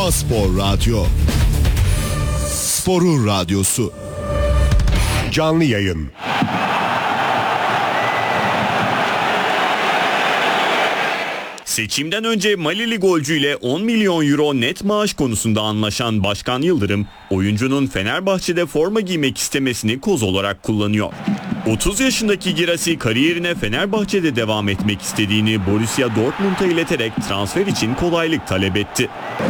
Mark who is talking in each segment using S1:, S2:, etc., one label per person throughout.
S1: A-Spor Radyo. Sporun radyosu. Canlı yayın.
S2: Seçimden önce Malili golcüyle 10 milyon euro net maaş konusunda anlaşan Başkan Yıldırım, oyuncunun Fenerbahçe'de forma giymek istemesini koz olarak kullanıyor. 30 yaşındaki Girassi kariyerine Fenerbahçe'de devam etmek istediğini Borussia Dortmund'a ileterek transfer için kolaylık talep etti.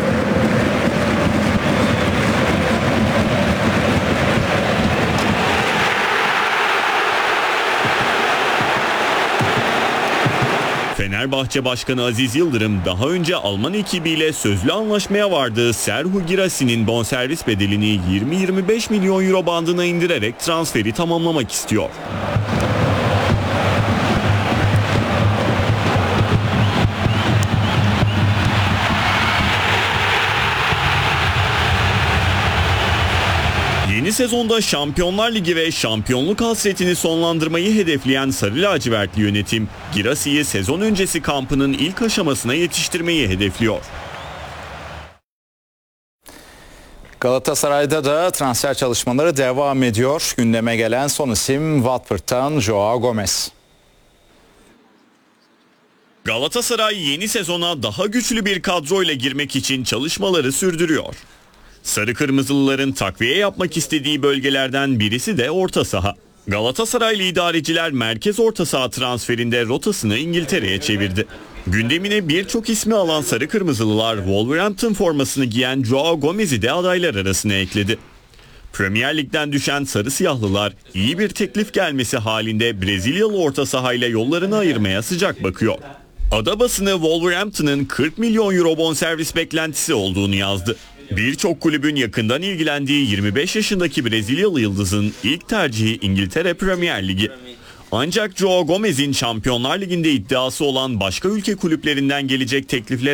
S2: Fenerbahçe Başkanı Aziz Yıldırım daha önce Alman ekibiyle sözlü anlaşmaya vardığı Serhou Guirassi'nin bonservis bedelini 20-25 milyon euro bandına indirerek transferi tamamlamak istiyor. Yeni sezonda Şampiyonlar Ligi ve şampiyonluk hasretini sonlandırmayı hedefleyen Sarı Lacivertli yönetim, Guirassi'yi sezon öncesi kampının ilk aşamasına yetiştirmeyi hedefliyor.
S3: Galatasaray'da da transfer çalışmaları devam ediyor. Gündeme gelen son isim Watford'tan Joao Gomez.
S2: Galatasaray yeni sezona daha güçlü bir kadroyla girmek için çalışmaları sürdürüyor. Sarı Kırmızılıların takviye yapmak istediği bölgelerden birisi de orta saha. Galatasaraylı idareciler merkez orta saha transferinde rotasını İngiltere'ye çevirdi. Gündemine birçok ismi alan Sarı Kırmızılılar Wolverhampton formasını giyen Joao Gomez'i de adaylar arasına ekledi. Premier Lig'den düşen Sarı Siyahlılar iyi bir teklif gelmesi halinde Brezilyalı orta sahayla yollarını ayırmaya sıcak bakıyor. Ada basını Wolverhampton'ın 40 milyon euro bonservis beklentisi olduğunu yazdı. Birçok kulübün yakından ilgilendiği 25 yaşındaki Brezilyalı yıldızın ilk tercihi İngiltere Premier Ligi. Ancak Joao Gomez'in Şampiyonlar Ligi'nde iddiası olan başka ülke kulüplerinden gelecek teklifler